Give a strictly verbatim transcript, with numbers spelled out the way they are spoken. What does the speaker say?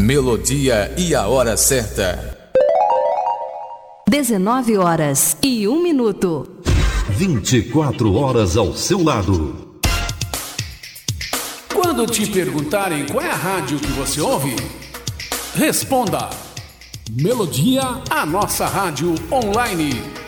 Melodia e a hora certa. dezenove horas e um minuto. vinte e quatro horas ao seu lado. Quando te perguntarem qual é a rádio que você ouve, responda: Melodia, a nossa rádio online.